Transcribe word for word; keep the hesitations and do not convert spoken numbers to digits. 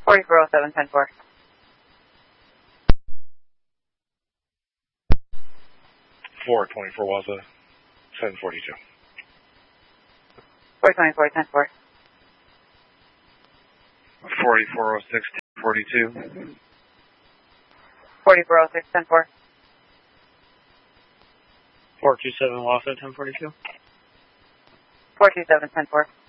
forty-four oh seven, ten four. four twenty-four Waza, seven forty-two. four twenty-four, ten four. forty-four oh six, ten forty-two. forty-four oh six, ten four. four two seven Waza, ten forty-two. four two seven, ten four.